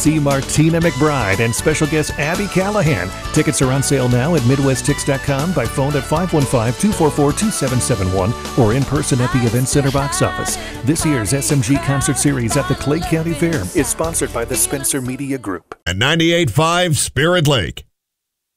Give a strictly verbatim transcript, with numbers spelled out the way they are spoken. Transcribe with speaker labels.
Speaker 1: see Martina McBride and special guest Abby Callahan. Tickets are on sale now at midwest tix dot com by phone at five one five, two four four, two seven seven one or in person at the Event Center box office. This year's S M G Concert Series at the Clay County Fair is sponsored by the Spencer Media Group.
Speaker 2: At ninety-eight point five Spirit Lake.